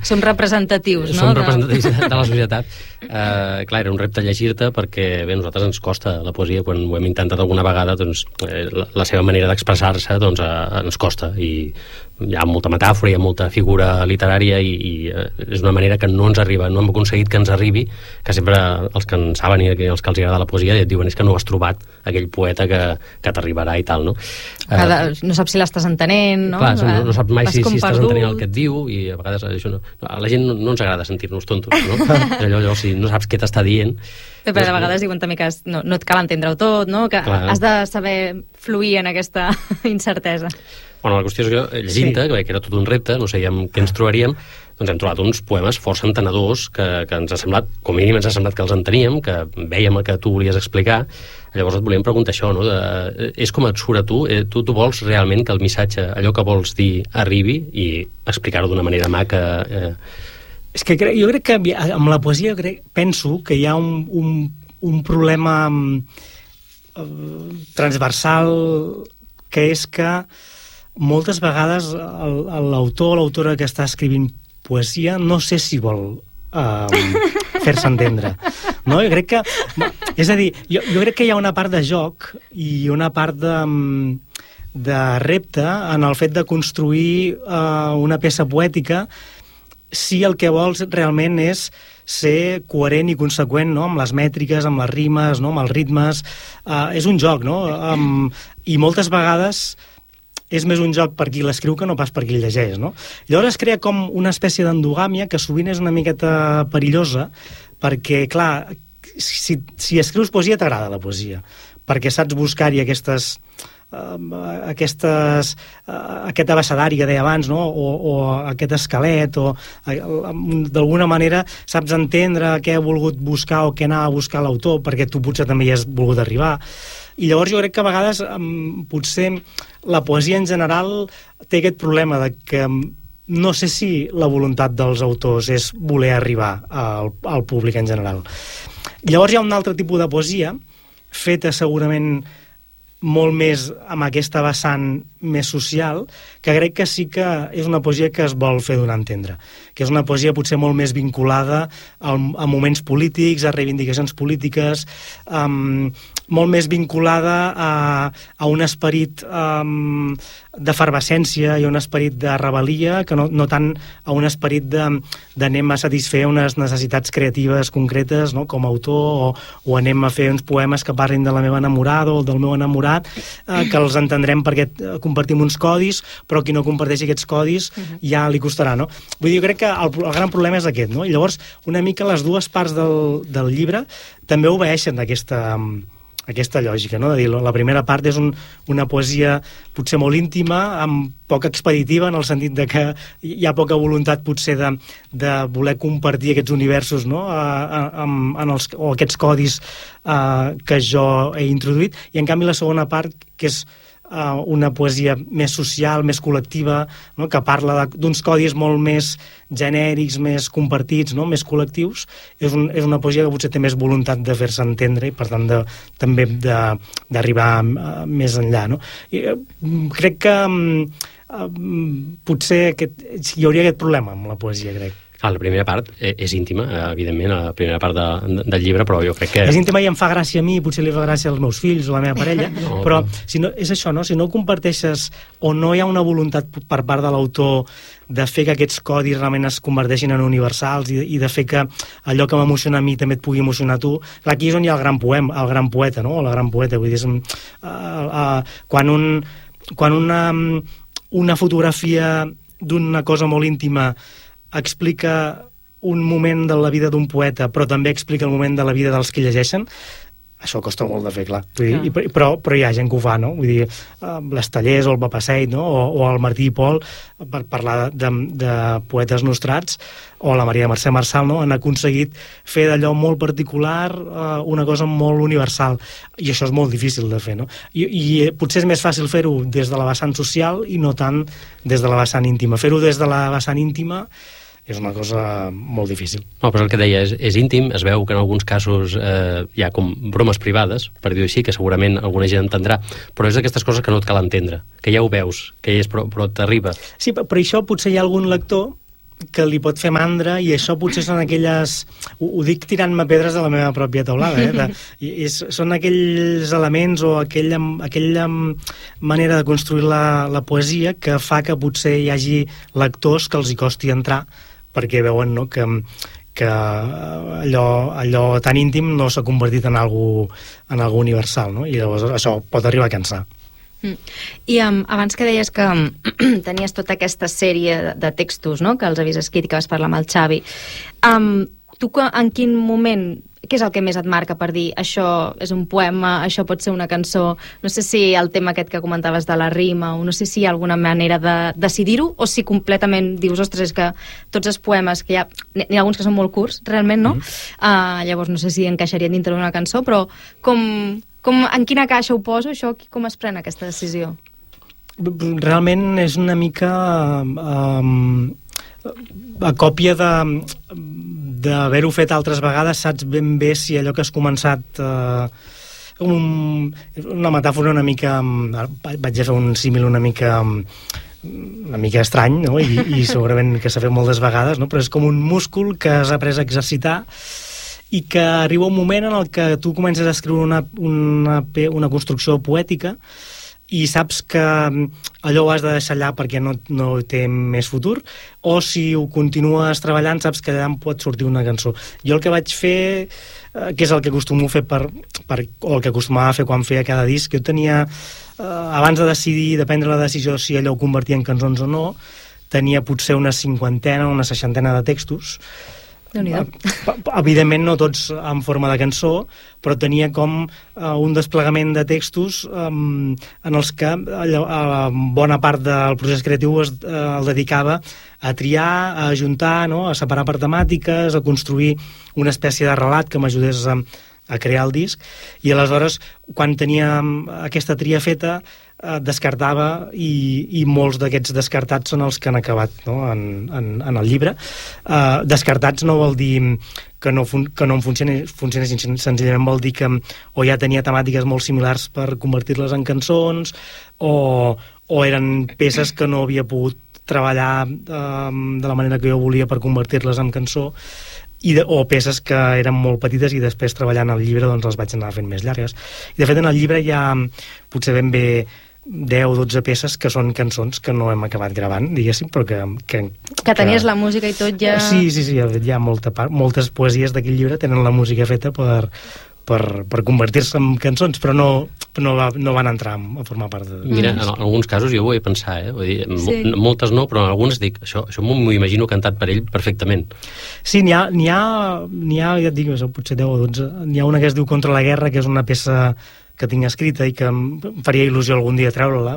Som representatius, no? Som representatius de la societat. Clar, era un repte llegir-te perquè bé, a nosaltres ens costa la poesia, quan ho hem intentat alguna vegada, doncs, la seva manera d'expressar-se doncs, ens costa, i hi ha molta metàfora, hi ha molta figura literària i és una manera que no ens arriba, no hem aconseguit que ens arribi, que sempre els que en saben i els que els agrada la poesia et diuen és que no has trobat aquell poeta que t'arribarà i tal, no? No saps si l'estàs entenent, no? Clar, no saps mai si estàs entenent el que et diu, i a vegades això no. A la gent no ens agrada sentir-nos tontos, no? Allò, si no saps què t'està dient... Però a vegades diuen també que no et cal entendre-ho tot, no? Que has de saber fluir en aquesta incertesa. Bueno, la qüestió és que llegint-te, que era tot un repte, no sabíem què ens trobaríem, doncs hem trobat uns poemes força entenedors que ens ha semblat, com a mínim ens ha semblat que els enteníem, que vèiem el que tu volies explicar. Llavors et volíem preguntar això, no? És com et surt a tu? Tu vols realment que el missatge, allò que vols dir, arribi i explicar-ho d'una manera maca? És que jo crec que amb la poesia penso que hi ha un problema transversal, que és que moltes vegades l'autor o l'autora que està escrivint poesia no sé si vol fer-se entendre, no? Jo crec que, és a dir, jo crec que hi ha una part de joc i una part de repte en el fet de construir una peça poètica si el que vols realment és ser coherent i conseqüent, no? Amb les mètriques, amb les rimes, no? Amb els ritmes. És un joc, no? I moltes vegades és més un joc per qui l'escriu que no pas per qui el llegeix, no? Llavors es crea com una espècie d'endogàmia que sovint és una miqueta perillosa, perquè, clar, si escrius poesia t'agrada la poesia, perquè saps buscar-hi aquest abecedari que deia abans, no? O aquest esquelet, o d'alguna manera saps entendre què ha volgut buscar o què anava a buscar l'autor, perquè tu potser també hi has volgut arribar. I llavors jo crec que a vegades potser la poesia en general té aquest problema de que no sé si la voluntat dels autors és voler arribar al públic en general. Llavors hi ha un altre tipus de poesia feta segurament molt més amb aquesta vessant més social, que crec que sí que és una poesia que es vol fer donar a entendre, que és una poesia potser molt més vinculada a moments polítics, a reivindicacions polítiques, molt més vinculada a un esperit d'efervescència i a un esperit de rebel·lia, que no tant a un esperit d'anem a satisfer unes necessitats creatives concretes, no? Com a autor, o anem a fer uns poemes que parlin de la meva enamorada o del meu enamorat, que els entendrem perquè compartim uns codis, però qui no comparteixi aquests codis ja li costarà, no? Vull dir, jo crec que el gran problema és aquest, no? I llavors, una mica les dues parts del llibre també obeeixen aquesta lògica, no? De dir, la primera part és una poesia potser molt íntima, poc expeditiva, en el sentit de que hi ha poca voluntat potser de voler compartir aquests universos, no? O aquests codis que jo he introduït, i en canvi la segona part, que és una poesia més social, més col·lectiva, no? Que parla d'uns codis molt més genèrics, més compartits, no? Més col·lectius. És una poesia que potser té més voluntat de fer-se entendre i, per tant, també d'arribar més enllà, no? I, crec que potser hi hauria aquest problema amb la poesia, crec. La primera part és íntima, evidentment, la primera part del llibre, però jo crec que... És íntima i em fa gràcia a mi, potser li fa gràcia als meus fills o a la meva parella, però si no, és això, no? Si no comparteixes o no hi ha una voluntat per part de l'autor de fer que aquests codis realment es converteixin en universals i de fer que allò que m'emociona a mi també et pugui emocionar a tu, clar, aquí és on hi ha el gran poeta, no? O la gran poeta, vull dir, quan una fotografia d'una cosa molt íntima explica un moment de la vida d'un poeta, però també explica el moment de la vida dels que llegeixen, això costa molt de fer, clar. Però hi ha gent que ho fa, no? Vull dir, l'Estellers o el Papasseit, no? O el Martí i Pol, per parlar de poetes nostrats, o la Maria Mercè Marçal, no? Han aconseguit fer d'allò molt particular una cosa molt universal. I això és molt difícil de fer, no? I potser és més fàcil fer-ho des de la vessant social i no tant des de la vessant íntima. Fer-ho des de la vessant íntima és una cosa molt difícil. No, però el que deia és íntim, es veu que en alguns casos hi ha com bromes privades, per dir-ho així, que segurament alguna gent entendrà, però és d'aquestes coses que no et cal entendre, que ja ho veus, que és, però t'arriba. Sí, però això potser hi ha algun lector que li pot fer mandra, i això potser són aquelles... Ho dic tirant-me pedres a la meva pròpia teulada, són aquells elements o aquella manera de construir la poesia que fa que potser hi hagi lectors que els hi costi entrar, perquè veuen, no, que allò tan íntim no s'ha convertit en algo universal, no? I llavors això pot arribar a cansar. I abans que deies que tenies tota aquesta sèrie de textos, no?, que els havies escrit i que vas parlar amb el Xavi, tu en quin moment, què és el que més et marca per dir això és un poema, això pot ser una cançó? No sé si el tema aquest que comentaves de la rima, o no sé si hi ha alguna manera de decidir-ho, o si completament dius, ostres, és que tots els poemes que n'hi ha alguns que són molt curts, realment, no? Llavors no sé si encaixarien dintre d'una cançó, però en quina caixa ho poso, això, com es pren aquesta decisió? Realment és una mica a còpia d'haver-ho fet altres vegades, saps ben bé si allò que has començat una metàfora una mica, vaig a fer un símil una mica estrany, no? I segurament que s'ha fet moltes vegades, no? Però és com un múscul que has après a exercitar i que arriba un moment en el que tu comences a escriure una construcció poètica i saps que allò ho has de deixar allà perquè no té més futur, o si ho continues treballant saps que allà en pot sortir una cançó. Jo el que vaig fer, que és el que acostumo a fer o el que acostumava a fer quan feia cada disc, jo tenia, abans de prendre la decisió si allò ho convertia en cançons o no, tenia potser una 50 o una 60 de textos. Evidentment no tots en forma de cançó, però tenia com un desplegament de textos en els que bona part del procés creatiu el dedicava a triar, a ajuntar, no? A separar per temàtiques, a construir una espècie de relat que m'ajudés a crear el disc, i aleshores quan tenia aquesta tria feta descartava, i molts d'aquests descartats són els que han acabat, no? en el llibre. Descartats no vol dir que no em funcioni, senzillament vol dir que o ja tenia temàtiques molt similars per convertir-les en cançons, o eren peces que no havia pogut treballar de la manera que jo volia per convertir-les en cançó, o peces que eren molt petites i després treballant el llibre doncs les vaig anar fent més llargues. I de fet en el llibre hi ha potser ben bé 10 o 12 peces que són cançons que no hem acabat gravant, diguéssim, però que tenies la música i tot ja... Sí, hi ha moltes poesies d'aquell llibre tenen la música feta per convertir-se en cançons, però no van entrar a formar part de... Mira, en alguns casos jo ho he pensat, vull dir, moltes no, però en alguns dic, això m'ho imagino cantat per ell perfectament. Sí, n'hi ha, ja et dic, potser 10 o 12, n'hi ha una que es diu Contra la guerra, que és una peça que tinc escrita i que em faria il·lusió algun dia treure-la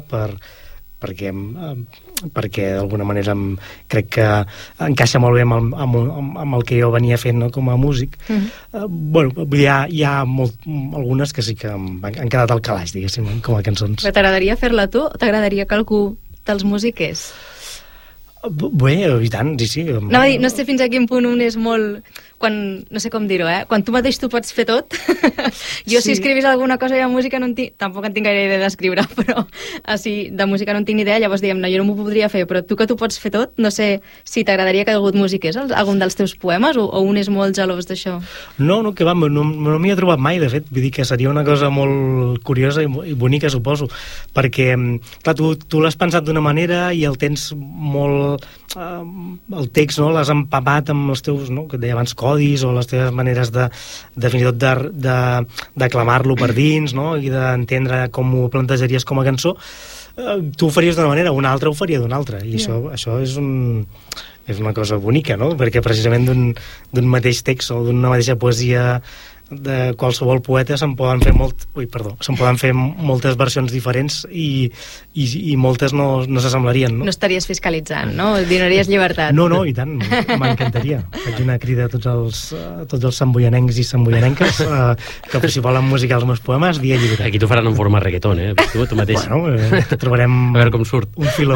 perquè d'alguna manera crec que encaixa molt bé amb el que jo venia fent, no?, com a músic. Bueno, hi ha algunes que sí que han quedat al calaix, diguéssim, com a cançons. Però t'agradaria fer-la tu o t'agradaria que algú te'ls musiqués? Bé, i tant, sí. No sé fins a quin punt un és molt... no sé com dir-ho, quan tu mateix tu pots fer tot. Jo si escrivis alguna cosa de música tampoc en tinc gaire idea d'escriure, però de música no en tinc ni idea, llavors diguem, no, jo no m'ho podria fer, però tu que tu pots fer tot, no sé si t'agradaria que algú et musiqués algun dels teus poemes, o un és molt gelós d'això? No, que va, no m'hi he trobat mai, de fet, vull dir que seria una cosa molt curiosa i bonica, suposo, perquè, clar, tu l'has pensat d'una manera i el tens molt... el text, no?, l'has empapat amb els teus, no?, que et deia abans, codis, o les teves maneres de fins i tot d'aclamar-lo per dins, no?, i d'entendre com ho plantejaries com a cançó. Tu ho faries d'una manera, una altra ho faria d'una altra, i això és una cosa bonica, no?, perquè precisament d'un mateix text o d'una mateixa poesia de qualsevol poeta se'n poden fer moltes versions diferents i moltes no s'assemblarien, no? No estaries fiscalitzant, no? Donaries llibertat. No, i tant, m'encantaria. Faig una crida a tots els santboianencs i santboianenques que si volen musicar els meus poemes, dia lliure. Aquí t'ho faran en forma reggaeton, tu mateix. Bueno, trobarem a veure com surt. Un filó.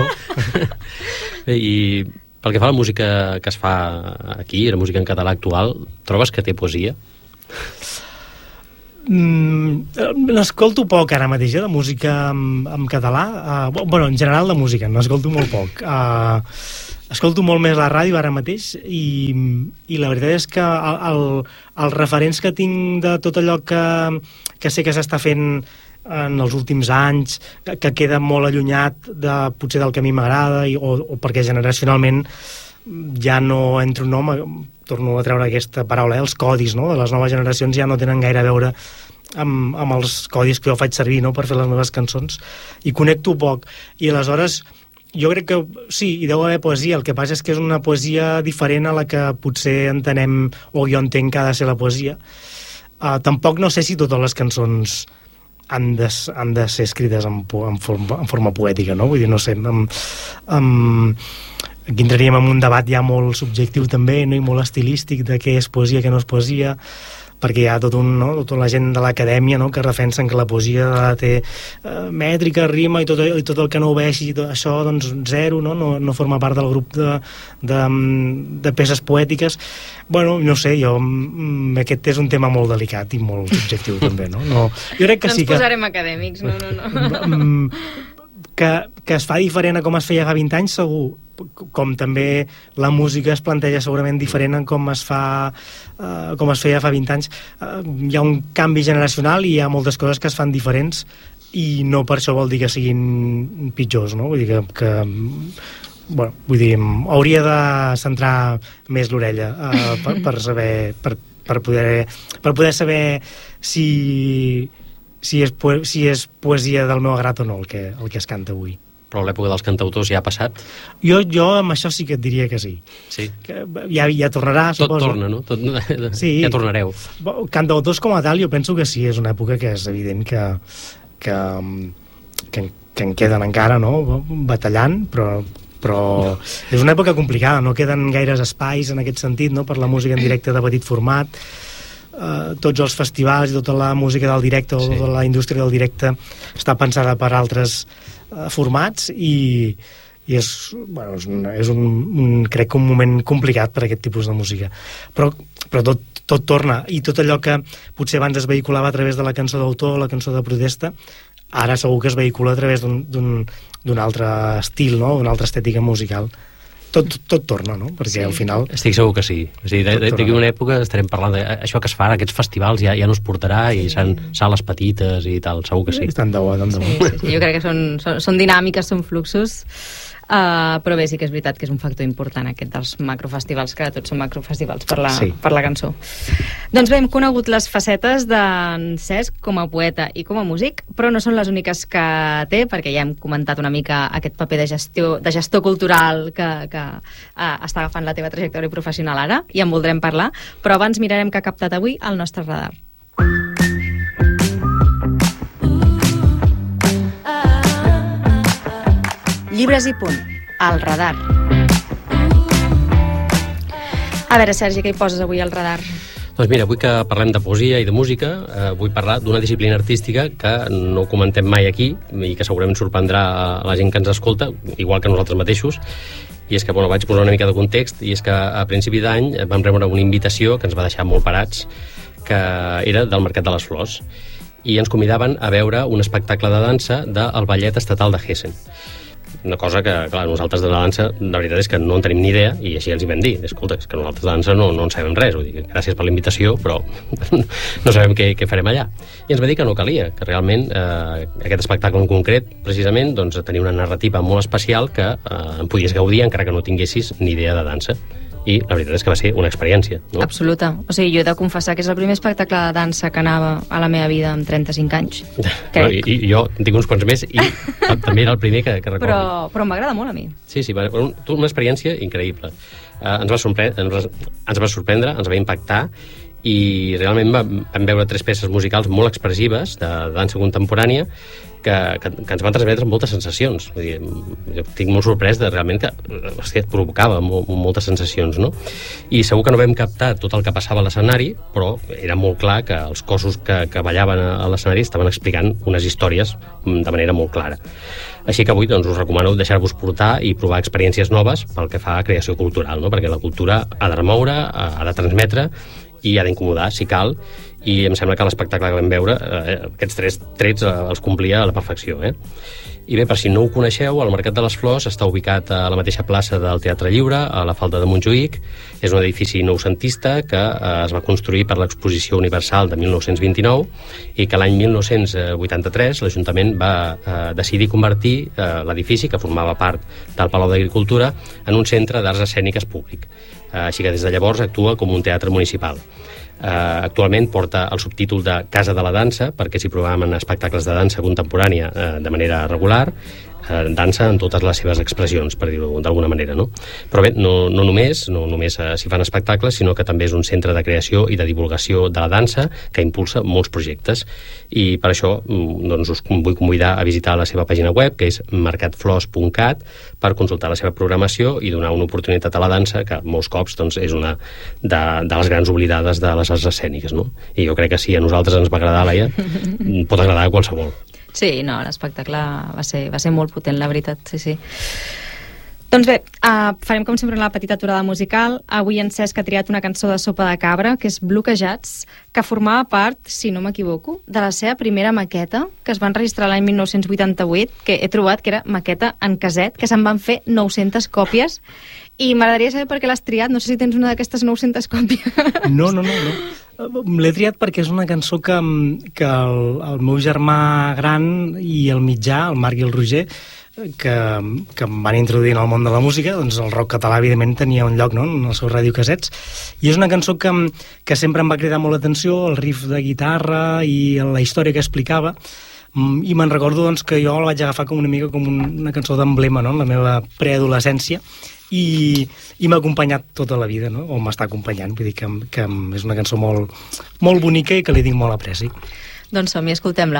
I pel que fa a la música que es fa aquí, la música en català actual, trobes que té poesia? N'escolto poc ara mateix, de música en català. Bueno, en general de música, n'escolto molt poc. escolto molt més la ràdio ara mateix i la veritat és que els referents que tinc de tot allò que sé que s'està fent en els últims anys, que queda molt allunyat potser del que a mi m'agrada o perquè generacionalment ja no entro torno a treure aquesta paraula, els codis, no? De les noves generacions ja no tenen gaire a veure amb els codis que jo faig servir, no? Per fer les meves cançons, i connecto poc, i aleshores jo crec que sí, hi deu haver poesia, el que passa és que és una poesia diferent a la que potser entenem o jo entenc que ha de ser la poesia. Tampoc no sé si totes les cançons han de ser escrites en forma poètica, no? Vull dir, no sé, aquí entraríem en un debat ja molt subjectiu també, no? I molt estilístic de què és poesia, què no és poesia, perquè hi ha tota la gent de l'acadèmia, no? Que defensen que la poesia té mètrica, rima i tot el que no obeixi, això doncs zero, no forma part del grup de peces poètiques. Bueno, no sé, aquest és un tema molt delicat i molt subjectiu també, no? Jo crec que sí que... No ens posarem acadèmics, no. Que es fa diferent a com es feia fa 20 anys, segur, com també la música es planteja segurament diferent en com es feia fa 20 anys. Hi ha un canvi generacional i hi ha moltes coses que es fan diferents i no per això vol dir que siguin pitjors, no? Vull dir hauria de centrar més l'orella per saber, per poder saber si és poesia del meu agrat o no el que es canta avui. Però l'època dels cantautors ja ha passat? Jo amb això sí que et diria que sí. Sí. Que ja tornarà, suposo. Tot torna, no? Sí. Ja tornareu. Cantautors com a tal, jo penso que sí, és una època que és evident que en queden encara, no? Batallant, però és una època complicada, no queden gaires espais en aquest sentit, no? Per la música en directe de petit format. Tots els festivals i tota la música del directe o tota la indústria del directe està pensada per altres formats i és crec que un moment complicat per a aquest tipus de música, però tot torna, i tot allò que potser abans es vehiculava a través de la cançó d'autor o la cançó de protesta, ara segur que es vehicula a través d'un altre estil, no? Una altra estètica musical. Tot torna, no? Perquè al final... Estic segur que sí. D'aquí una època estarem parlant d'això que es fa, aquests festivals ja no es portarà i seran sales petites i tal, segur que sí. Tant de bo. Sí. Jo crec que són dinàmiques, són fluxos, però bé, sí que és veritat que és un factor important aquest dels macrofestivals, que tots són macrofestivals per la cançó. Doncs bé, hem conegut les facetes d'en Cesc com a poeta i com a músic, però no són les úniques que té, perquè ja hem comentat una mica aquest paper de gestor cultural que està agafant la teva trajectòria professional ara, i en voldrem parlar, però abans mirarem què ha captat avui al nostre radar. Llibres i punt, al radar. A veure, Sergi, què hi poses avui al radar? Doncs mira, avui que parlem de poesia i de música, vull parlar d'una disciplina artística que no comentem mai aquí i que segurament sorprendrà a la gent que ens escolta, igual que nosaltres mateixos, i és que, vaig posar una mica de context, i és que a principi d'any vam rebre una invitació que ens va deixar molt parats, que era del Mercat de les Flors, i ens convidaven a veure un espectacle de dansa del Ballet Estatal de Hessen. Una cosa que, clar, nosaltres de la dansa, la veritat és que no en tenim ni idea, i així els hi vam dir, escolta, és que nosaltres de dansa no en sabem res, vull dir, gràcies per la invitació, però no sabem què farem allà. I ens va dir que no calia, que realment aquest espectacle en concret, precisament, doncs, tenia una narrativa molt especial que en podies gaudir encara que no tinguessis ni idea de dansa. I la veritat és que va ser una experiència, no? Absoluta. O sigui, jo he de confessar que és el primer espectacle de dansa que anava a la meva vida amb 35 anys. I jo en tinc uns quants més i també era el primer que recordo. Però m'agrada molt a mi. Sí, una experiència increïble. Ens va sorprendre, ens va impactar, i realment vam veure 3 peces musicals molt expressives de dansa contemporània que ens van transmetre moltes sensacions. Vull dir, jo estic molt sorprès de realment que et provocava moltes sensacions, no? I segur que no vam captar tot el que passava a l'escenari, però era molt clar que els cossos que ballaven a l'escenari estaven explicant unes històries de manera molt clara. Així que avui us recomano deixar-vos portar i provar experiències noves pel que fa a creació cultural, no? Perquè la cultura ha de remoure, ha de transmetre, i ha d'incomodar, si cal, i em sembla que l'espectacle que vam veure aquests 3 trets els complia a la perfecció. I bé, per si no ho coneixeu, el Mercat de les Flors està ubicat a la mateixa plaça del Teatre Lliure, a la Falda de Montjuïc. És un edifici noucentista que es va construir per l'Exposició Universal de 1929 i que l'any 1983 l'Ajuntament va decidir convertir l'edifici, que formava part del Palau d'Agricultura, en un centre d'arts escèniques públic. Així que des de llavors actua com un teatre municipal. Actualment porta el subtítol de Casa de la Dansa, perquè s'hi programen espectacles de dansa contemporània de manera regular, dansa en totes les seves expressions, per dir-ho d'alguna manera, no? Però bé, no només s'hi fan espectacles, sinó que també és un centre de creació i de divulgació de la dansa que impulsa molts projectes. I per això doncs, us vull convidar a visitar la seva pàgina web, que és mercatflors.cat, per consultar la seva programació i donar una oportunitat a la dansa, que molts cops doncs, és una de les grans oblidades de les arts escèniques, no? I jo crec que si a nosaltres ens va agradar, Laia, pot agradar a qualsevol. Sí, no, l'espectacle va ser molt potent, la veritat, sí. Doncs bé, farem com sempre una petita aturada musical. Avui en Cesc ha triat una cançó de Sopa de Cabra, que és Bloquejats, que formava part, si no m'equivoco, de la seva primera maqueta, que es va enregistrar l'any 1988, que he trobat que era maqueta en caset, que se'n van fer 900 còpies, i m'agradaria saber per què l'has triat. No sé si tens una d'aquestes 900 còpies. No. L'he triat perquè és una cançó que el meu germà gran i el mitjà, el Marc i el Roger, que em van introduir en el món de la música, doncs el rock català evidentment tenia un lloc, no?, en els seus radiocasets, i és una cançó que sempre em va cridar molt l'atenció, el riff de guitarra i la història que explicava, i me'n recordo doncs, que jo la vaig agafar com una mica com una cançó d'emblema, no?, en la meva preadolescència, i m'ha acompanyat tota la vida, no?, o m'està acompanyant, vull dir que és una cançó molt, molt bonica i que li tinc molt apreci. Doncs som-hi, escoltem-la.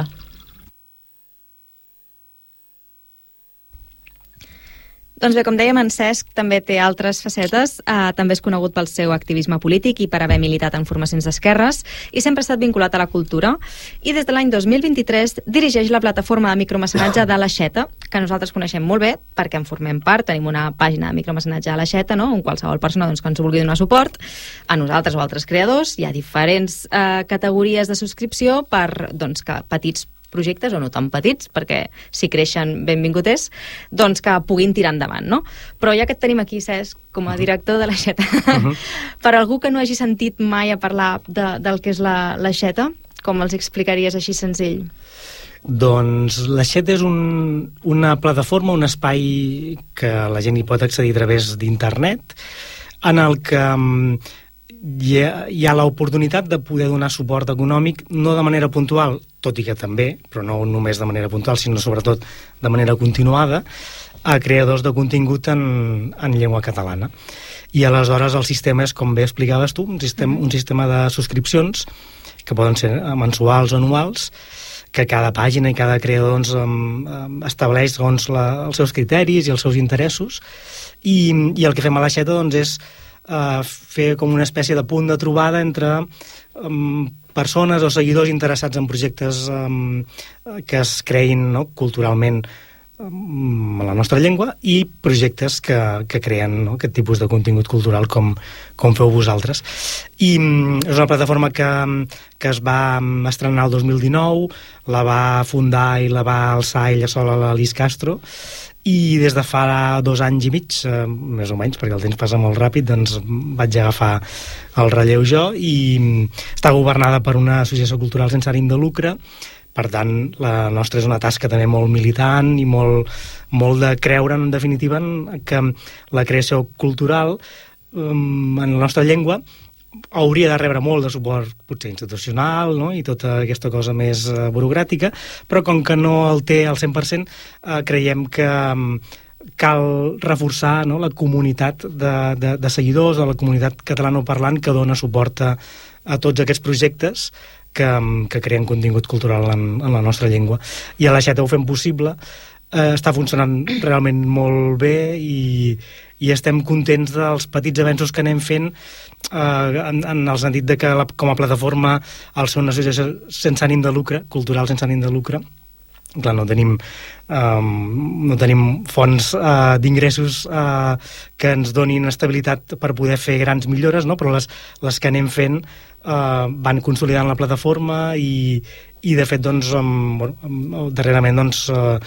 Doncs bé, com dèiem, en Cesc també té altres facetes, també és conegut pel seu activisme polític i per haver militat en formacions d'esquerres, i sempre ha estat vinculat a la cultura, i des de l'any 2023 dirigeix la plataforma de micromecenatge de l'Aixeta, que nosaltres coneixem molt bé, perquè en formem part, tenim una pàgina de micromecenatge a l'Aixeta, no?, on qualsevol persona doncs, que ens vulgui donar suport, a nosaltres o altres creadors, hi ha diferents categories de subscripció per doncs, que petits projectes, o no tan petits, perquè si creixen benvingut és, doncs que puguin tirar endavant, no? Però ja que et tenim aquí, Cesc, com a director de l'Aixeta, per algú que no hagi sentit mai a parlar del que és l'Aixeta, com els explicaries així senzill? Doncs l'Aixeta és una plataforma, un espai que la gent hi pot accedir a través d'internet, en el que hi ha l'oportunitat de poder donar suport econòmic, no de manera puntual, tot i que també, però no només de manera puntual, sinó sobretot de manera continuada, a creadors de contingut en llengua catalana. I aleshores el sistema és, com bé explicaves tu, un sistema de subscripcions que poden ser mensuals o anuals, que cada pàgina i cada creador doncs, estableix doncs, els seus criteris i els seus interessos, i el que fem a l'Aixeta doncs, és fer com una espècie de punt de trobada entre persones o seguidors interessats en projectes que es creïn, no?, culturalment en la nostra llengua, i projectes que creen, no?, aquest tipus de contingut cultural com feu vosaltres. I és una plataforma que es va estrenar el 2019, la va fundar i la va alçar ella sola l'Alice Castro, i des de fa 2 anys i mig, més o menys, perquè el temps passa molt ràpid, doncs vaig agafar el relleu jo, i està governada per una associació cultural sense ànim de lucre. Per tant, la nostra és una tasca també molt militant i molt de creure, en definitiva, que la creació cultural en la nostra llengua hauria de rebre molt de suport, potser institucional, no?, i tota aquesta cosa més burocràtica, però com que no el té al 100%, creiem que cal reforçar, no?, la comunitat de seguidors, de la comunitat catalanoparlant que dona suport a tots aquests projectes que creen contingut cultural en la nostra llengua. I a l'Aixeta ho fem possible, està funcionant realment molt bé, i estem contents dels petits avenços que anem fent, en el sentit de que com a plataforma, al ser una associació sense ànim de lucre, cultural sense ànim de lucre, clar, no tenim fonts d'ingressos que ens donin estabilitat per poder fer grans millores, no? Però les que anem fent van consolidant la plataforma i de fet, doncs, darrerament, doncs,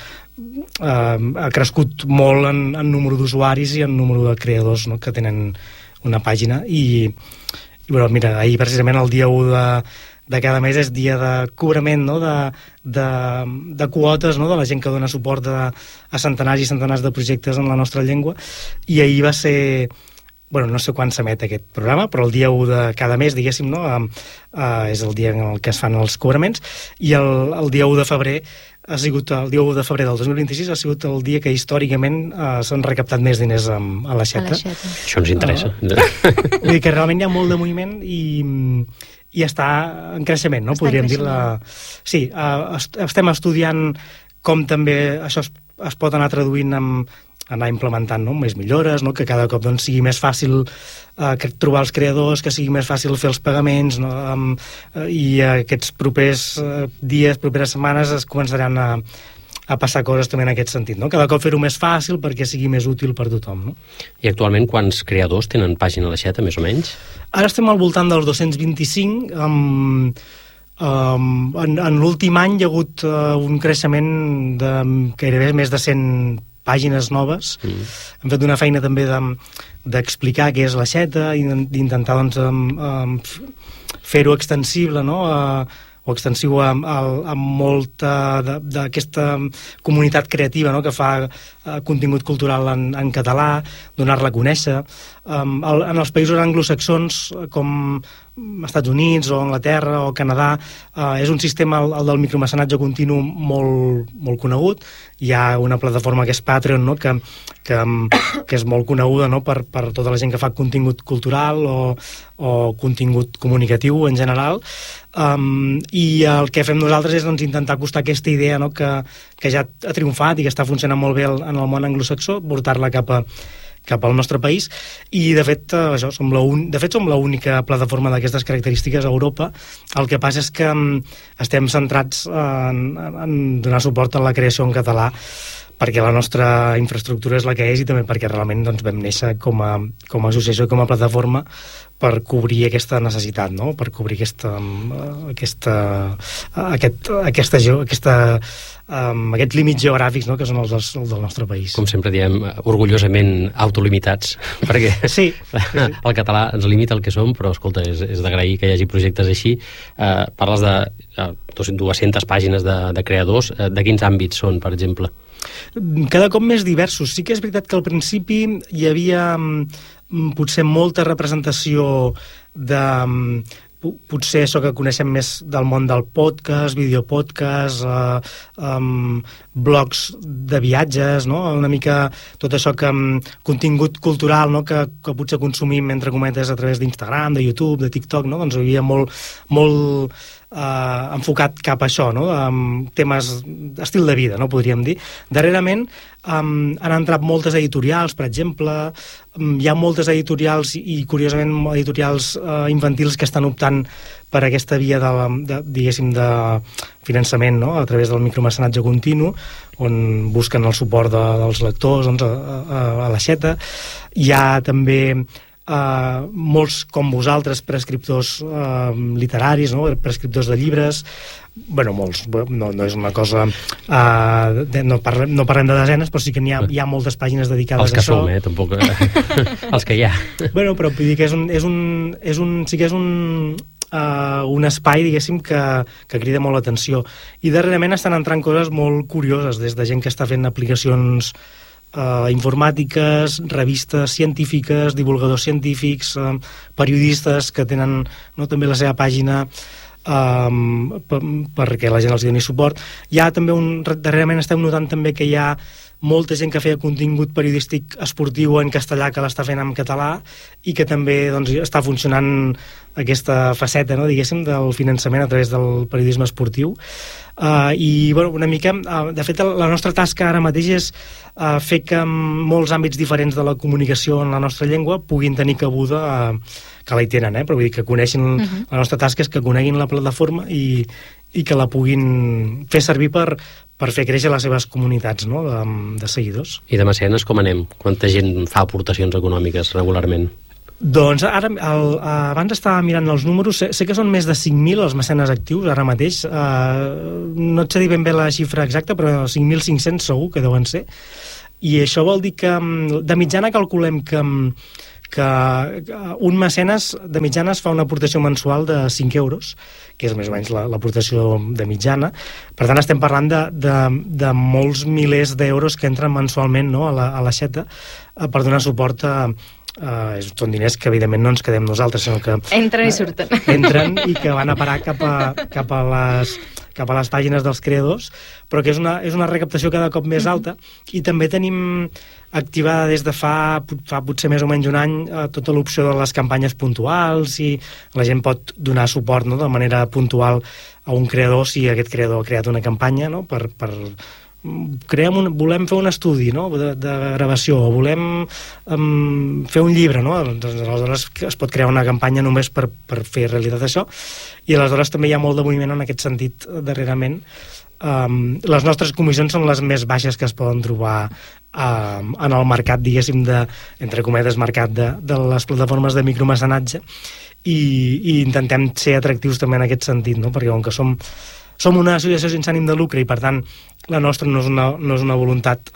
ha crescut molt en número d'usuaris i en número de creadors, no?, que tenen una pàgina i bueno, mira, ahir precisament el dia 1 de cada mes és dia de cobrament, no?, de quotes, no?, de la gent que dona suport a centenars i centenars de projectes en la nostra llengua, i ahir va ser, bueno, no sé quan s'emet aquest programa, però el dia 1 de cada mes, diguéssim, no?, és el dia en el que es fan els cobraments, i el dia 1 de febrer ha sigut el dia 1 de febrer del 2026 ha sigut el dia que històricament s'han recaptat més diners a l'Aixeta. Això ens interessa. Vull dir que realment hi ha molt de moviment i està en creixement, no? Podríem dir-la. Sí, estem estudiant com també això es pot anar traduint anar implementant, no?, més millores, no?, que cada cop doncs, sigui més fàcil trobar els creadors, que sigui més fàcil fer els pagaments, no? I aquests propers dies, properes setmanes es començaran a passar coses també en aquest sentit, no? Cada cop fer-ho més fàcil perquè sigui més útil per tothom, no? I actualment quants creadors tenen pàgina a l'Aixeta, més o menys? Ara estem al voltant dels 225, en l'últim any hi ha hagut un creixement de gairebé més de 100 pàgines noves. Hem fet una feina també d'explicar què és l'Aixeta i d'intentar doncs, fer-ho extensible, no?, o extensiu a molta d'aquesta comunitat creativa, no?, que fa contingut cultural en català, donar-la a conèixer. En els països anglosaxons, com Estats Units o Anglaterra o Canadà, és un sistema, el del micromecenatge continu, molt conegut. Hi ha una plataforma que és Patreon, no?, que és molt coneguda, no?, per tota la gent que fa contingut cultural o contingut comunicatiu en general. I el que fem nosaltres és doncs, intentar acostar aquesta idea, no?, que ja ha triomfat i que està funcionant molt bé en el món anglosaxó, portar-la cap al nostre país, i de fet som l'única plataforma d'aquestes característiques a Europa. El que passa és que estem centrats en donar suport a la creació en català, perquè la nostra infraestructura és la que és i també perquè realment doncs, vam néixer com a associació i com a plataforma per cobrir aquesta necessitat, no?, per cobrir aquests límits geogràfics, no?, que són els del nostre país. Com sempre diem, orgullosament autolimitats, perquè sí. El català ens limita el que som, però escolta, és d'agrair que hi hagi projectes així. Parles de 200 pàgines de creadors. De quins àmbits són, per exemple? Cada cop més diversos. Sí que és veritat que al principi hi havia potser molta representació de potser això que coneixem més del món del podcast, videopodcast, blogs de viatges, no?, una mica tot això que contingut cultural, no?, que potser consumim, entre cometes, a través d'Instagram, de YouTube, de TikTok, no?, doncs hi havia molt enfocat cap a això, no?, temes d'estil de vida, no?, podríem dir. Darrerament han entrat moltes editorials, per exemple, hi ha moltes editorials i curiosament editorials infantils que estan optant per aquesta via diguéssim de finançament, no?, a través del micromecenatge continu, on busquen el suport dels lectors, doncs, a l'Aixeta. Hi ha també molts com vosaltres, prescriptors literaris, no?, prescriptors de llibres, bueno, molts, no és una cosa no parlem de desenes, però sí que hi ha moltes pàgines dedicades a això. Els que som, tampoc els que hi ha. Bueno, però vull dir que sí que és un espai, diguéssim, que crida molt l'atenció. I darrerament estan entrant coses molt curioses, des de gent que està fent aplicacions informàtiques, revistes científiques, divulgadors científics, periodistes que tenen, no, també la seva pàgina perquè la gent els doni suport. Darrerament estem notant també que hi ha molta gent que feia contingut periodístic esportiu en castellà que l'està fent en català i que també doncs, està funcionant aquesta faceta, no, diguéssim, del finançament a través del periodisme esportiu. I bueno, una mica, de fet la nostra tasca ara mateix és fer que molts àmbits diferents de la comunicació en la nostra llengua puguin tenir cabuda, que la hi tenen, però vull dir que coneixin la nostra tasca és que coneguin la plataforma i que la puguin fer servir per fer créixer les seves comunitats, no?, de seguidors. I de mecenes com anem? Quanta gent fa aportacions econòmiques regularment? Doncs ara, abans estava mirant els números, sé que són més de 5.000 els mecenes actius ara mateix, no et sé dir ben bé la xifra exacta, però 5.500 segur que deuen ser, i això vol dir que de mitjana calculem que un mecenes de mitjana es fa una aportació mensual de 5 euros, que és més o menys l'aportació de mitjana. Per tant, estem parlant de molts milers d'euros que entren mensualment, no?, a l'aixeta per donar suport són diners que evidentment no ens quedem nosaltres, sinó que entren i surten, entren i que van a parar cap a les pàgines dels creadors, però que és una recaptació cada cop més alta. I també tenim activada des de fa potser més o menys un any tota l'opció de les campanyes puntuals, i la gent pot donar suport, no?, de manera puntual a un creador si aquest creador ha creat una campanya, no?, volem fer un estudi, no?, de gravació, o volem fer un llibre, no?, doncs aleshores es pot crear una campanya només per fer realitat això, i aleshores també hi ha molt de moviment en aquest sentit darrerament. Les nostres comissions són les més baixes que es poden trobar en el mercat, diguéssim, entre cometes, mercat de les plataformes de micromecenatge, i intentem ser atractius també en aquest sentit, no?, perquè com que som una associació sense ànim de lucre i per tant la nostra no és una voluntat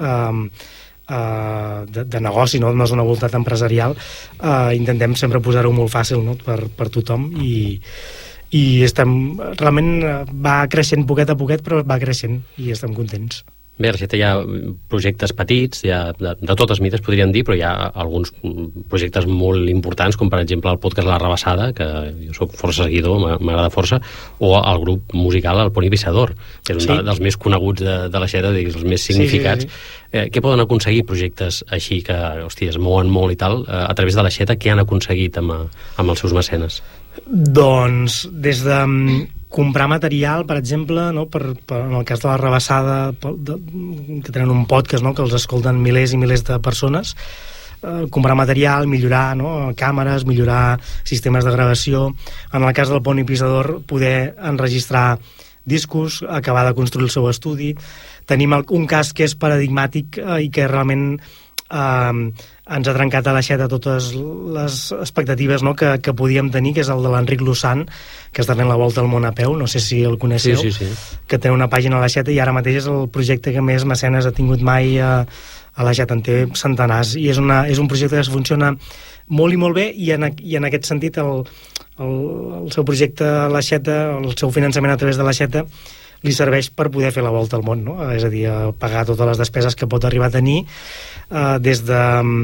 de negoci, no és una voluntat empresarial, intentem sempre posar-ho molt fàcil, no?, per tothom, i realment va creixent poquet a poquet, però va creixent i estem contents. Bé, a l'aixeta hi ha projectes petits, de totes mides podríem dir, però hi ha alguns projectes molt importants, com per exemple el podcast La Rebassada, que jo soc força seguidor, m'agrada força, o el grup musical El Poni Pissador, que és un dels més coneguts de l'aixeta, els més significats. Sí. Què poden aconseguir projectes així que, hòstia, es mouen molt i tal, a través de l'aixeta? Què han aconseguit amb els seus mecenes? Doncs des de comprar material, per exemple, no?, en el cas de La Rebassada, que tenen un podcast, no?, que els escolten milers i milers de persones, comprar material, millorar, no?, càmeres, millorar sistemes de gravació. En el cas del Poni Pissador, poder enregistrar discos, acabar de construir el seu estudi. Tenim un cas que és paradigmàtic i que realment ens ha trencat a l'aixeta totes les expectatives, no?, que podíem tenir, que és el de l'Enric Lusan, que està fent la volta al món a peu, no sé si el coneixeu, sí. Que té una pàgina a l'aixeta i ara mateix és el projecte que més mecenes ha tingut mai a l'aixeta, en té centenars, i és un projecte que funciona molt i molt bé, i en aquest sentit el seu projecte a l'aixeta, el seu finançament a través de l'aixeta, li serveix per poder fer la volta al món, no?, és a dir, pagar totes les despeses que pot arribar a tenir, des de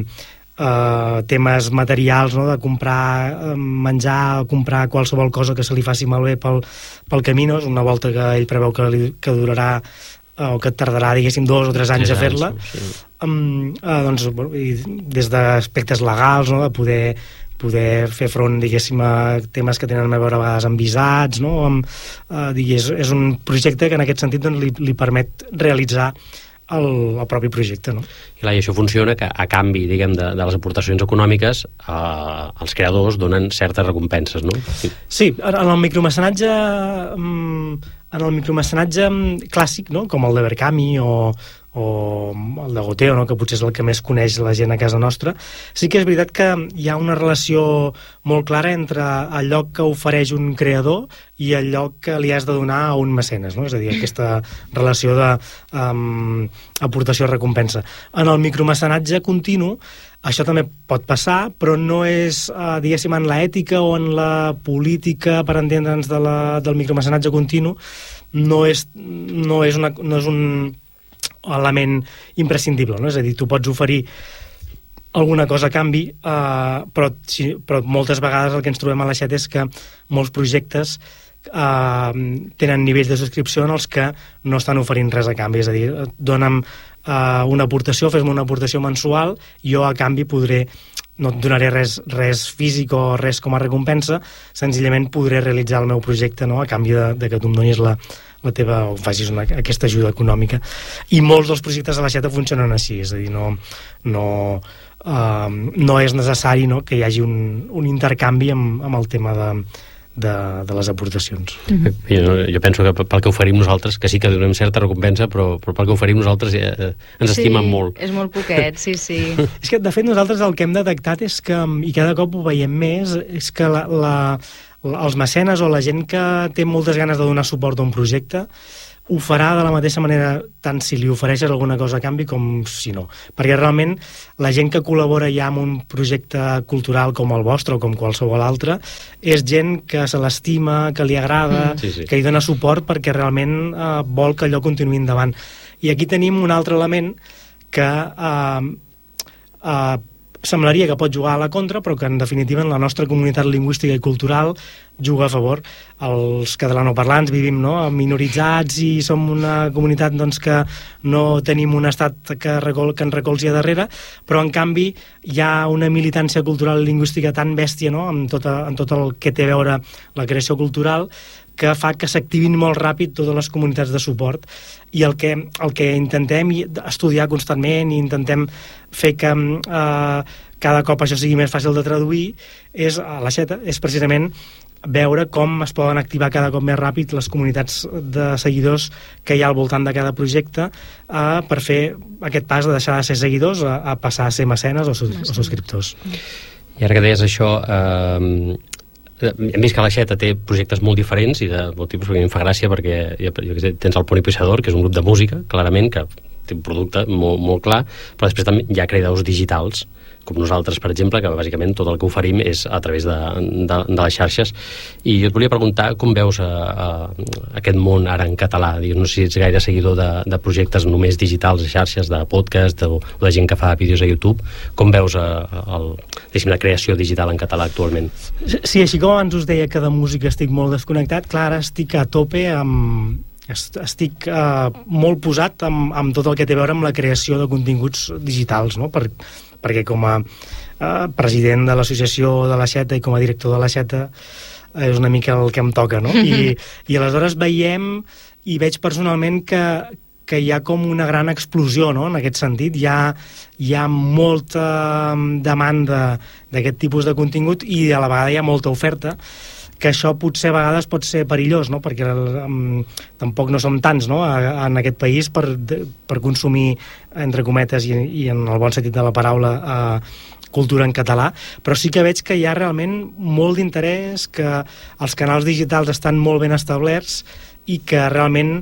temes materials, no?, de comprar menjar, comprar qualsevol cosa que se li faci malbé pel camí, no? És una volta que ell preveu que durarà o que tardarà, diguéssim, 2 o 3 anys a fer-la. Sí. Doncs, i des d'aspectes legals, no?, de poder fer front, diguéssim, a temes que tenen a veure a vegades amb visats, no?, és un projecte que en aquest sentit doncs, li permet realitzar el propi projecte, no? I això funciona que a canvi, diguem, de les aportacions econòmiques, els creadors donen certes recompenses, no? Sí, en el micromecenatge clàssic, no?, com el de Berkami o el de Goteo, no?, que potser és el que més coneix la gent a casa nostra, sí que és veritat que hi ha una relació molt clara entre el lloc que ofereix un creador i el lloc que li has de donar a un mecenes, no? És a dir, aquesta relació d'aportació-recompensa. En el micromecenatge continu això també pot passar, però no és, diguéssim, en l'ètica o en la política, per entendre'ns, del micromecenatge continu, no és un element imprescindible, no? És a dir, tu pots oferir alguna cosa a canvi, però moltes vegades el que ens trobem a l'aixeta és que molts projectes tenen nivells de subscripció en els que no estan oferint res a canvi, és a dir, dona'm una aportació, fes-me una aportació mensual, jo a canvi no et donaré res físic o res com a recompensa, senzillament podré realitzar el meu projecte, no?, a canvi de que tu em donis la teva, o facis aquesta ajuda econòmica. I molts dels projectes a l'aixeta funcionen així, és a dir, no és necessari, no?, que hi hagi un intercanvi amb el tema de les aportacions. Jo penso que pel que oferim nosaltres, que sí que donem certa recompensa, però pel que oferim nosaltres ens estimen molt. Sí, és molt poquet, sí. És que, de fet, nosaltres el que hem detectat és que, i cada cop ho veiem més, és que els mecenes o la gent que té moltes ganes de donar suport a un projecte ho farà de la mateixa manera tant si li ofereixes alguna cosa a canvi com si no. Perquè realment la gent que col·labora ja en un projecte cultural com el vostre o com qualsevol altre és gent que se l'estima, que li agrada, que hi dona suport perquè realment vol que allò continuï endavant. I aquí tenim un altre element que semblaria que pot jugar a la contra, però que en definitiva en la nostra comunitat lingüística i cultural juga a favor. Els catalanoparlants vivim minoritzats i som una comunitat que no tenim un estat que ens recolzi a darrere, però en canvi hi ha una militància cultural i lingüística tan bèstia en tot el que té a veure la creació cultural, que fa que s'activin molt ràpid totes les comunitats de suport, i el que intentem estudiar constantment i intentem fer que cada cop això sigui més fàcil de traduir a l'Aixeta és precisament veure com es poden activar cada cop més ràpid les comunitats de seguidors que hi ha al voltant de cada projecte per fer aquest pas de deixar de ser seguidors a passar a ser mecenes o subscriptors. I ara que deies això, hem vist que l'Aixeta té projectes molt diferents i de molt tipus, perquè a mi em fa gràcia perquè tens el Poni Pissador, que és un grup de música, clarament, que té un producte molt clar, però després també hi ha creadors digitals, com nosaltres, per exemple, que bàsicament tot el que oferim és a través de les xarxes. I jo et volia preguntar com veus aquest món ara en català. No sé si ets gaire seguidor de projectes només digitals, de xarxes, de podcast o de gent que fa vídeos a YouTube. Com veus la creació digital en català actualment? Sí, així com abans us deia que de música estic molt desconnectat, clar, ara estic a tope estic molt posat amb tot el que té a veure amb la creació de continguts digitals, perquè com a president de l'associació de l'Aixeta i com a director de l'Aixeta és una mica el que em toca, I aleshores veiem i veig personalment que hi ha com una gran explosió, en aquest sentit. Hi ha molta demanda d'aquest tipus de contingut i a la vegada hi ha molta oferta, que això potser a vegades pot ser perillós, perquè tampoc no som tants en aquest país per consumir, entre cometes, i en el bon sentit de la paraula, cultura en català, però sí que veig que hi ha realment molt d'interès, que els canals digitals estan molt ben establerts i que realment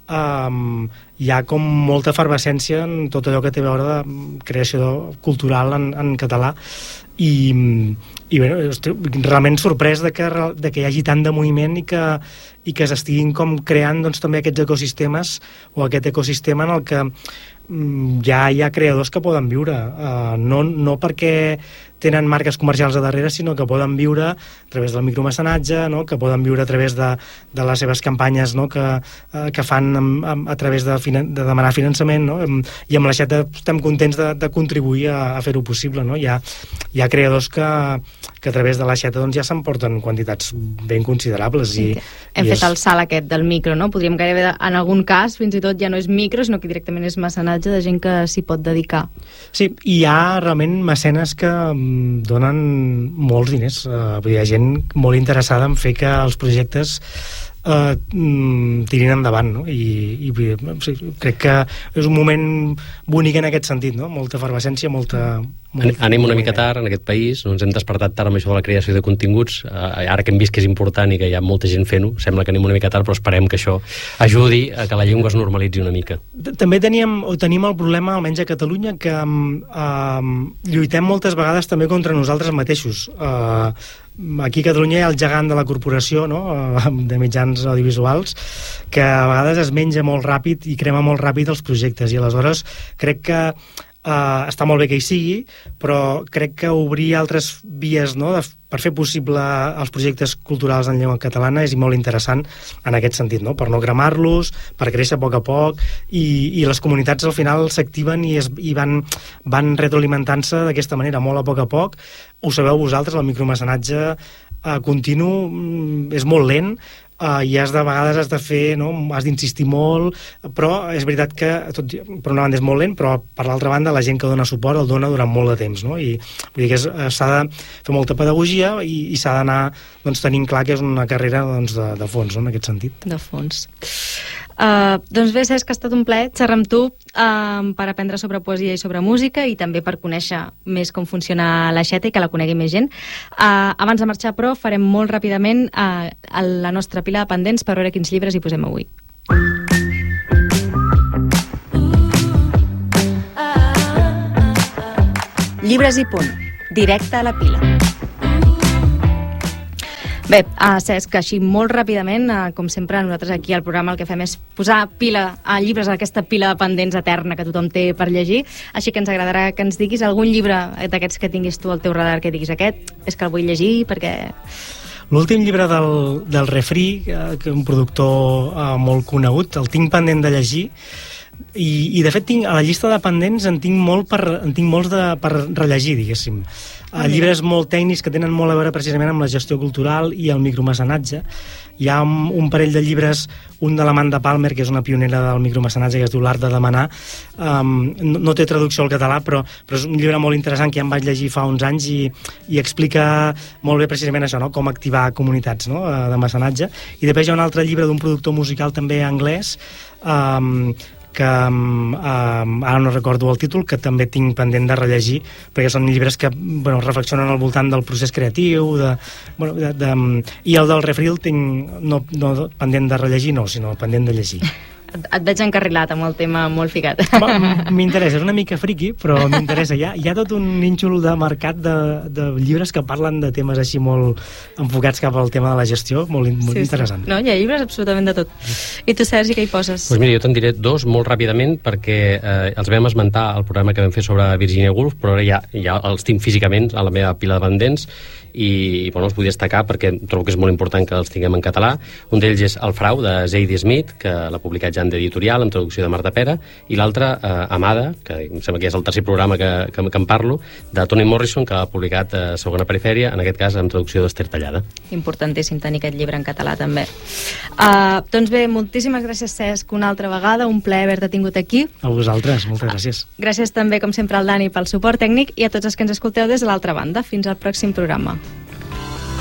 hi ha com molta efervescència en tot allò que té a veure de creació cultural en català i bé, estic realment sorprès de que hi hagi tant de moviment i que s'estiguin com creant també aquests ecosistemes o aquest ecosistema en el que ja hi ha creadors que poden viure, no perquè tenen marques comercials a darrere, sinó que poden viure a través del micromecenatge, que poden viure a través de les seves campanyes que fan a través de demanar finançament, i amb l'Aixeta estem contents de contribuir a fer-ho possible. Hi ha creadors que a través de l'Aixeta ja s'emporten quantitats ben considerables. Hem fet el salt aquest del micro, podríem gairebé, en algun cas, fins i tot ja no és micro, sinó que directament és mecenatge de gent que s'hi pot dedicar. Sí, hi ha realment mecenes que donen molts diners. Hi ha gent molt interessada en fer que els projectes tirin endavant, i sí, crec que és un moment bonic en aquest sentit, molta efervescència, Anem una mica tard en aquest país, no ens hem despertat tard amb això de la creació de continguts, ara que hem vist que és important i que hi ha molta gent fent-ho, sembla que anem una mica tard, però esperem que això ajudi a que la llengua es normalitzi una mica. També tenim el problema, almenys a Catalunya, que lluitem moltes vegades també contra nosaltres mateixos. Aquí a Catalunya hi ha el gegant de la corporació, de mitjans audiovisuals, que a vegades es menja molt ràpid i crema molt ràpid els projectes, i aleshores crec que està molt bé que hi sigui, però crec que obrir altres vies per fer possible els projectes culturals en llengua catalana és molt interessant en aquest sentit, per no cremar-los, per créixer a poc, i les comunitats al final s'activen i van retroalimentant-se d'aquesta manera, molt a poc. Ho sabeu vosaltres, el micromecenatge continu és molt lent, i de vegades has de fer, no? Has d'insistir molt, però és veritat que per una banda és molt lent, però per l'altra banda la gent que dona suport el dona durant molt de temps, no? I vull dir que s'ha de fer molta pedagogia i s'ha d'anar tenint clar que és una carrera de fons, no? En aquest sentit. De fons. Doncs bé, Cesc, que ha estat un plaer xerrar amb tu per aprendre sobre poesia i sobre música i també per conèixer més com funciona l'aixeta i que la conegui més gent. Abans de marxar, però, farem molt ràpidament la nostra pila de pendents per veure quins llibres hi posem avui. Llibres i punt. Directe a la pila. Bé, Cesc, així molt ràpidament, com sempre nosaltres aquí al programa el que fem és posar pila a llibres, a aquesta pila de pendents eterna que tothom té per llegir, així que ens agradarà que ens diguis algun llibre d'aquests que tinguis tu al teu radar, que diguis aquest, és que el vull llegir perquè... L'últim llibre del Refri, que és un productor molt conegut, el tinc pendent de llegir, i de fet a la llista de pendents en tinc molts per rellegir, diguéssim. Llibres molt tècnics que tenen molt a veure precisament amb la gestió cultural i el micromecenatge. Hi ha un parell de llibres, un de l'Amanda Palmer, que és una pionera del micromecenatge, que es diu L'art de demanar. No té traducció al català, però és un llibre molt interessant que ja em vaig llegir fa uns anys i explica molt bé precisament això, no? Com activar comunitats, no? De mecenatge. I després hi ha un altre llibre d'un productor musical també anglès, que ara no recordo el títol, que també tinc pendent de rellegir, perquè són llibres que reflexionen al voltant del procés creatiu, i el del Refri el tinc no pendent de rellegir, sinó pendent de llegir. Et veig encarrilat amb el tema molt ficat. M'interessa, és una mica friqui, però m'interessa. Hi ha tot un nínxol de mercat de llibres que parlen de temes així molt enfocats cap al tema de la gestió, molt interessant. No, hi ha llibres absolutament de tot. I tu, Sergi, què hi poses? Doncs mira, jo te'n diré dos molt ràpidament, perquè els vam esmentar al programa que vam fer sobre Virginia Woolf, però ara ja els tinc físicament a la meva pila de pendents, i els vull destacar perquè trobo que és molt important que els tinguem en català. Un d'ells és El frau, de Zadie Smith, que l'ha publicat ja en d'editorial, amb traducció de Marta Pera, i l'altre, Amada, que em sembla que és el tercer programa que en parlo, de Toni Morrison, que ha publicat Segona Perifèria, en aquest cas amb traducció d'Ester Tallada. Importantíssim tenir aquest llibre en català, també. Doncs bé, moltíssimes gràcies, Cesc, una altra vegada, un plaer haver-te tingut aquí. A vosaltres, moltes gràcies. Gràcies també, com sempre, al Dani pel suport tècnic i a tots els que ens escolteu des de l'altra banda. Fins al pròxim programa.